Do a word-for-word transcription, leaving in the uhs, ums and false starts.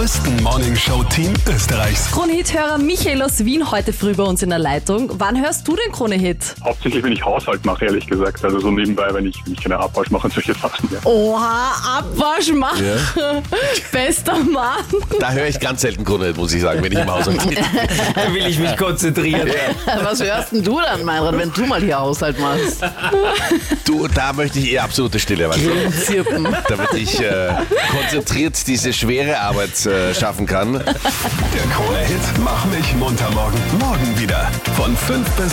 größten Morningshow-Team Österreichs. Krone-Hit-Hörer Michael aus Wien heute früh bei uns in der Leitung. Wann hörst du den Krone-Hit? Hauptsächlich, wenn ich Haushalt mache, ehrlich gesagt. Also so nebenbei, wenn ich, wenn ich keine Abwasch mache und solche Sachen. Ja. Oha, Abwasch machen. Ja. Bester Mann. Da höre ich ganz selten Krone, muss ich sagen, wenn ich im Haushalt bin. Da will ich mich konzentrieren. Was hörst denn du dann, Meinrad, wenn du mal hier Haushalt machst? Du, da möchte ich eher absolute Stille, weißt du? Zirpen. Damit ich äh, konzentriert diese schwere Arbeit äh, schaffen kann. Der Krone-Hit Mach mich munter morgen. Morgen wieder. Von fünf bis